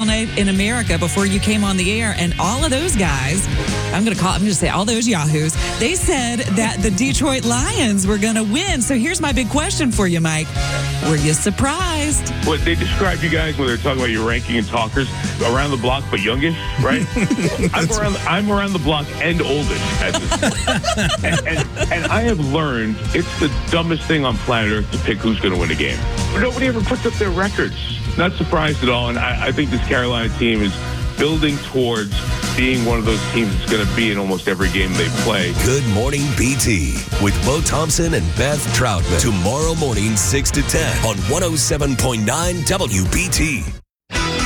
Night in America before you came on the air, and all of those guys, I'm going to say all those yahoos, they said that the Detroit Lions were going to win. So here's my big question for you, Mike. Were you surprised? What they describe you guys when they're talking about your ranking and talkers around the block, but youngish, right? I'm around the block and oldest at this point. and I have learned it's the dumbest thing on planet Earth to pick who's going to win a game. Nobody ever puts up their records. Not surprised at all. And I think this Carolina team is building towards being one of those teams that's going to be in almost every game they play. Good Morning BT with Bo Thompson and Beth Troutman. Tomorrow morning, 6 to 10 on 107.9 WBT.